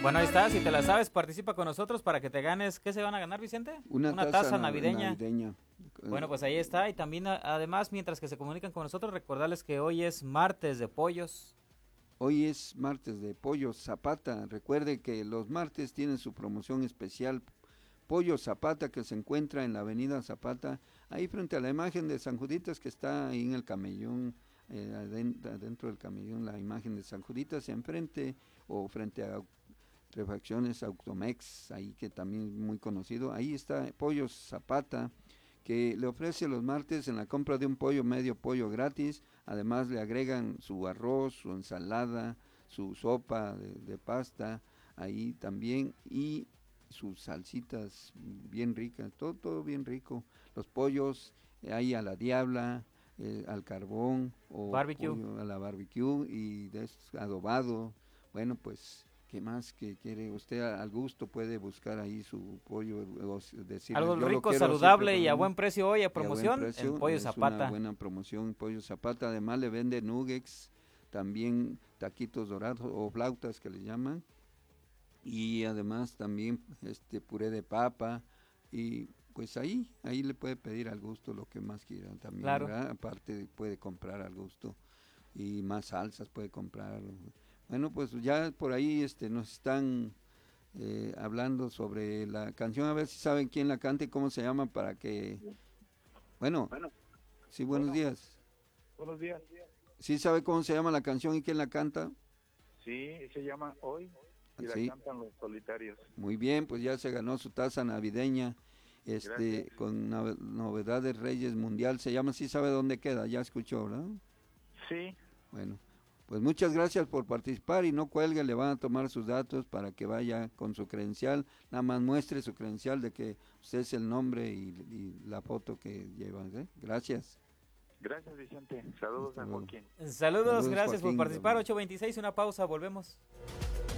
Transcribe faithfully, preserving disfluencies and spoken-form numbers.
Bueno, ahí está, si te la sabes, participa con nosotros para que te ganes. ¿Qué se van a ganar, Vicente? Una, Una taza, taza navideña. navideña. Bueno, pues ahí está. Y también, además, mientras que se comunican con nosotros, recordarles que hoy es martes de pollos. Hoy es martes de Pollo Zapata. Recuerde que los martes tienen su promoción especial. Pollo Zapata, que se encuentra en la avenida Zapata, ahí frente a la imagen de San Juditas, que está ahí en el camellón, eh, adentro, adentro del camellón, la imagen de San Juditas, enfrente o frente a Refacciones Automex, ahí que también es muy conocido. Ahí está Pollo Zapata, que le ofrece los martes en la compra de un pollo, medio pollo gratis. Además le agregan su arroz, su ensalada, su sopa de, de pasta, ahí también, y sus salsitas bien ricas, todo, todo bien rico. Los pollos eh, ahí a la diabla, eh, al carbón, o Barbecue. pollo a la barbecue, y de adobado. Bueno, pues, ¿qué más que quiere? Usted al gusto puede buscar ahí su pollo, o decirle, algo yo rico, lo quiero saludable y a mí, buen precio hoy, a promoción, promoción, precio, en Pollo es Zapata. una buena promoción, Pollo Zapata. Además le vende nuggets, también taquitos dorados o flautas que le llaman, y además también este puré de papa, y pues ahí, ahí le puede pedir al gusto lo que más quiera también, Claro. ¿verdad? Aparte puede comprar al gusto, y más salsas puede comprar. Bueno, pues ya por ahí este nos están eh, hablando sobre la canción, a ver si saben quién la canta y cómo se llama para que, bueno, Bueno, sí, buenos bueno, días. buenos días. ¿Sí sabe cómo se llama la canción y quién la canta? Sí, se llama Hoy y la Sí, cantan Los Solitarios. muy bien, pues ya se ganó su taza navideña, este, Gracias. con nove- novedades Reyes Mundial, se llama, sí sabe dónde queda, ya escuchó, ¿verdad? Sí, Bueno, pues muchas gracias por participar y no cuelgue, le van a tomar sus datos para que vaya con su credencial, nada más muestre su credencial de que usted es el nombre y, y la foto que lleva, ¿eh? Gracias. gracias Vicente. Saludos Hasta a luego. Joaquín. Saludos, Saludos, gracias por Joaquín, participar. bye-bye. ocho veintiséis, una pausa, volvemos.